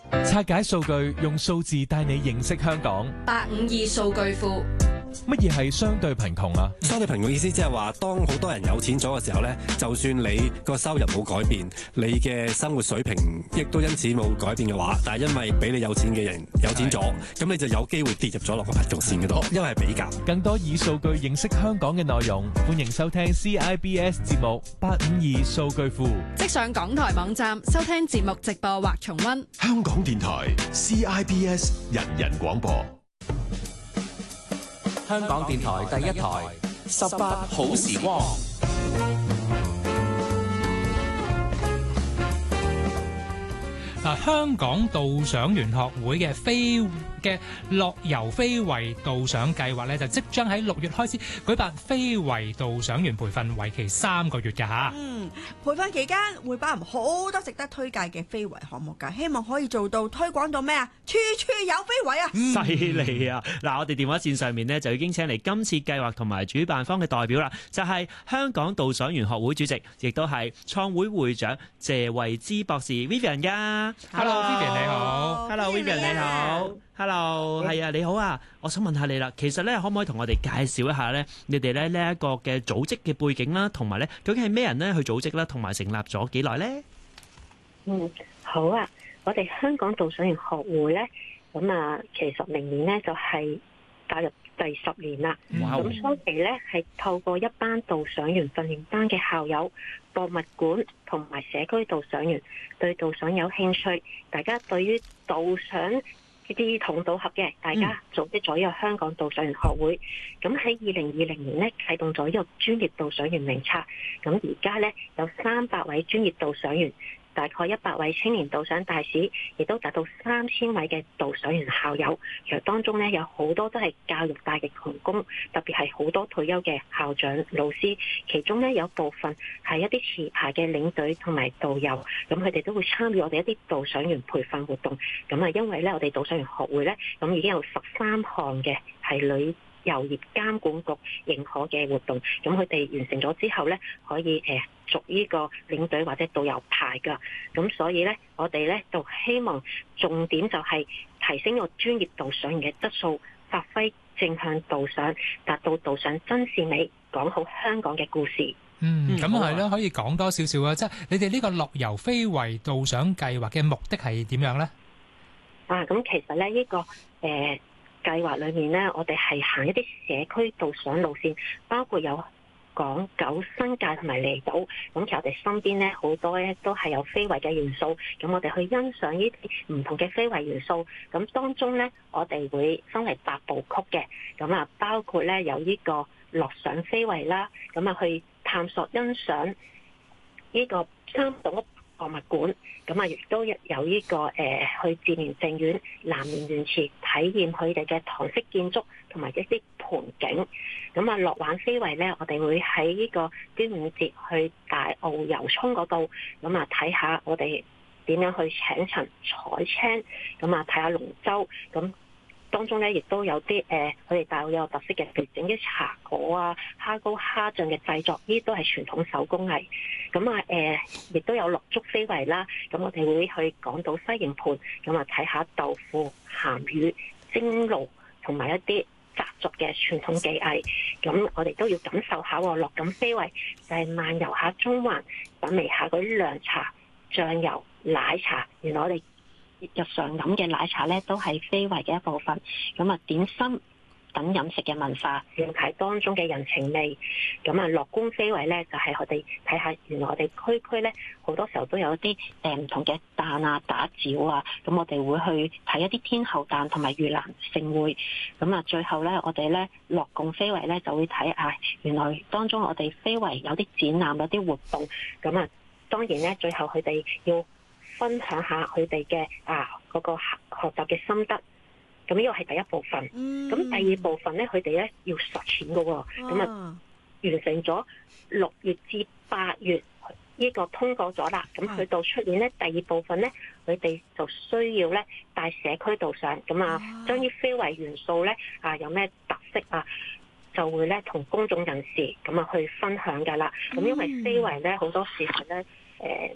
拆解數據，用數字帶你認識香港。 852數據庫。 乜嘢係相對貧窮啊？ 相對貧窮意思即係話，當好多人有錢咗嘅時候呢，就算你個收入冇改變，你嘅生活水平亦都因此冇改變嘅話，但係因為比你有錢嘅人有錢咗，咁你就有機會跌入咗落個貧窮線嗰度，因為係比較。 更多以數據認識香港嘅內容，歡迎收聽 CIBS 節目852數據庫。 即上港台網站收聽節目直播或重溫。 香港電台 CIBS 人人廣播。 香港電台第一台18好時光。 香港導賞員學會嘅樂遊非遺導賞計劃咧，就即將喺6月開始舉辦非遺導賞員培訓，為期3個月嘅嚇。 培訓期間會包含好多值得推介嘅非遺項目㗎，希望可以做到推廣到咩啊？處處有非遺啊！ 犀利啊！嗱，我哋電話線上面呢，就已經請嚟今次計劃同埋主辦方嘅代表啦，就係香港導賞員學會主席，亦都係創會會長謝慧芝博士 Vivian 㗎。 Hello，Vivian 你好。 Hello，Vivian 你好。Hello， 係啊，你好啊！我想問下你啦，其實咧可唔可以同我哋介紹一下咧，你哋咧呢一個嘅組織嘅背景啦，同埋咧究竟係咩人咧去組織啦，同埋成立咗幾耐咧？ 好啊！我哋香港導賞員學會咧，其實明年咧就係踏入第10年啦。咁初期咧係透過一班導賞員訓練班嘅校友、博物館同埋社區導賞員對導賞有興趣，大家對於導賞志同道合嘅，大家組織咗呢個香港導賞員學會。咁喺2020年咧啟動咗呢個專業導賞員名冊。咁而家咧有300位專業導賞員，大概100位青年導賞大使，亦都達到3000位嘅導賞員校友。其實當中咧有好多都係教育界嘅同工，特別係好多退休嘅校長、老師。其中咧有部分係一啲持牌嘅領隊同埋導遊，咁佢哋都會參與我哋一啲導賞員培訓活動。因為咧我哋導賞員學會咧，咁已經有13項嘅係旅遊業監管局認可嘅活動，咁佢哋完成咗之後咧，可以續呢個領隊或者導遊牌㗎。咁所以咧，我哋咧就希望重點就係提升個專業導賞員嘅質素，發揮正向導賞，達到導賞真善美，講好香港嘅故事。 咁係啦，可以講多少少啊？即係你哋呢個樂遊非遺導賞計劃嘅目的係點樣咧？ 咁其實咧呢個計劃裏面咧，我哋係行一啲社區導賞路線，包括有港九新界同埋離島。咁其實我哋身邊咧好多咧都係有非遺嘅元素，咁我哋去欣賞呢啲唔同嘅非遺元素。咁當中咧，我哋會分為8部曲嘅，咁包括咧有呢個樂賞非遺啦，咁去探索欣賞呢個3棟屋博物館，亦都有呢個去志蓮淨苑、南蓮園池體驗佢哋嘅唐式建築同埋一啲盆景。樂玩非遺咧，我哋會喺呢個端午節去大澳遊涌嗰度，睇下我哋點樣去請塵採青，睇下龍舟。當中咧亦都有啲佢哋大澳有特色嘅，譬如整啲茶果啊、蝦膏、蝦醬嘅製作，呢啲都係傳統手工藝。亦都有落竹非遺啦。咁我哋會去港島西營盤，睇下豆腐、鹹魚、蒸爐同埋一啲習俗嘅傳統技藝。咁我哋都要感受下樂感非遺，就係漫遊下中環，品味下嗰啲涼茶、醬油、奶茶。原來我哋日常飲嘅奶茶咧，都係非遺嘅一部分。點心等飲食嘅文化，了解當中嘅人情味。樂觀非遺咧，就係我哋睇下，原來我哋區區咧好多時候都有一啲唔同嘅誕啊、打醮啊。咁我哋會去睇一啲天后誕同埋盂蘭盛會。最後咧，我哋咧樂共非遺咧就會睇下，原來當中我哋非遺有啲展覽、有啲活動。當然咧，最後佢哋要分享下佢哋嘅嗰個學習嘅心得。咁呢個係第一部分。咁第二部分咧，佢哋咧要實踐嘅喎。完成咗6月至8月呢個通過咗啦。咁去到出年咧，第二部分咧，佢哋就需要咧帶社區導賞。將啲非遺元素咧有咩特色就會咧同公眾人士去分享㗎啦。因為非遺咧好多時候咧